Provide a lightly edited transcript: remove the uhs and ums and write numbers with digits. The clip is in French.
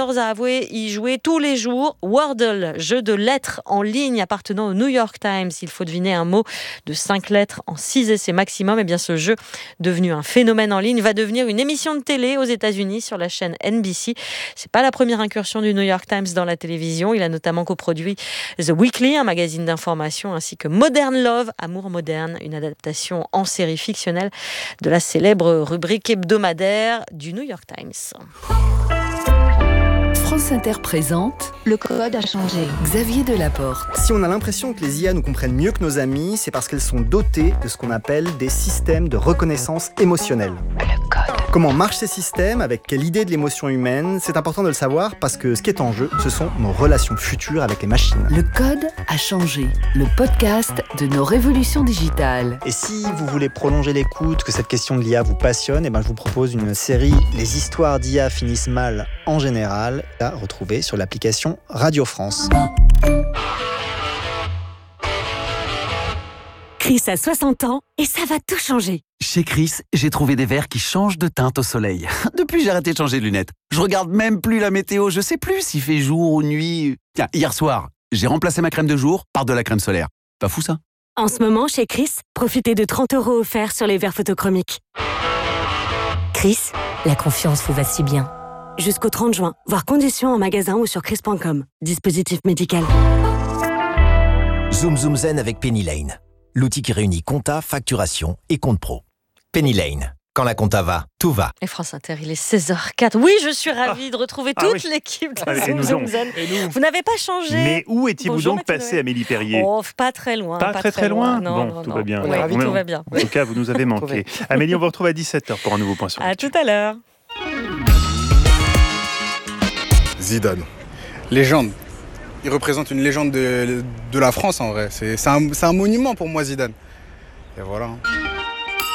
Raptors a avoué y jouer tous les jours. Wordle, jeu de lettres en ligne appartenant au New York Times. Il faut deviner un mot de 5 lettres en 6 essais maximum. Et bien ce jeu, devenu un phénomène en ligne, va devenir une émission de télé aux États-Unis sur la chaîne NBC. C'est pas la première incursion du New York Times dans la télévision. Il a notamment coproduit The Weekly, un magazine d'information, ainsi que Modern Love, Amour moderne, une adaptation en série fictionnelle de la célèbre rubrique hebdomadaire du New York Times. France Inter présente Le code a changé. Xavier Delaporte. Si on a l'impression que les IA nous comprennent mieux que nos amis, c'est parce qu'elles sont dotées de ce qu'on appelle des systèmes de reconnaissance émotionnelle. Le code. Comment marchent ces systèmes, avec quelle idée de l'émotion humaine, c'est important de le savoir parce que ce qui est en jeu, ce sont nos relations futures avec les machines. Le code a changé. Le podcast de nos révolutions digitales. Et si vous voulez prolonger l'écoute, que cette question de l'IA vous passionne, je vous propose une série Les histoires d'IA finissent mal en général, à retrouver sur l'application Radio France. Chris a 60 ans et ça va tout changer. Chez Chris, j'ai trouvé des verres qui changent de teinte au soleil. Depuis, j'ai arrêté de changer de lunettes. Je regarde même plus la météo, je sais plus s'il fait jour ou nuit. Tiens, hier soir, j'ai remplacé ma crème de jour par de la crème solaire. Pas fou ça ? En ce moment, chez Chris, profitez de 30 € offerts sur les verres photochromiques. Chris, la confiance vous va si bien. Jusqu'au 30 juin, voir conditions en magasin ou sur chris.com. Dispositif médical. Zoom Zoom Zen avec Penny Lane. L'outil qui réunit compta, facturation et compte pro. Penny Lane. Quand la compta va, tout va. Et France Inter, il est 16h04. Oui, je suis ravie de retrouver toute l'équipe de Zoom Zoom Zen. Vous n'avez pas changé. Mais où étiez-vous Bonjour, donc passé, Amélie Perrier ? Oh, pas très loin. Pas très loin. Non, tout va bien. On est ravis, tout va bien. En tout cas, vous nous avez manqué. Amélie, on vous retrouve à 17h pour un nouveau point sur À tout à l'heure. Zidane. Légende. Il représente une légende de la France en vrai. C'est un monument pour moi, Zidane. Et voilà.